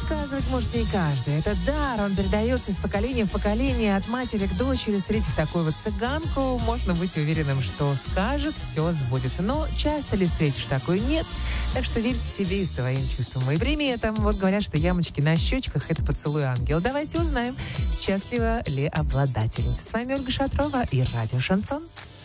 Предсказывать может не каждый. Это дар, он передается из поколения в поколение, от матери к дочери. Встретив такую вот цыганку, можно быть уверенным, что скажет, все сбудется. Но часто ли встретишь такую? Нет. Так что верьте себе и своим чувствам. И приметам. Вот говорят, что ямочки на щечках — это поцелуй ангела. Давайте узнаем, счастлива ли обладательница. С вами Ольга Шатрова и Радио Шансон.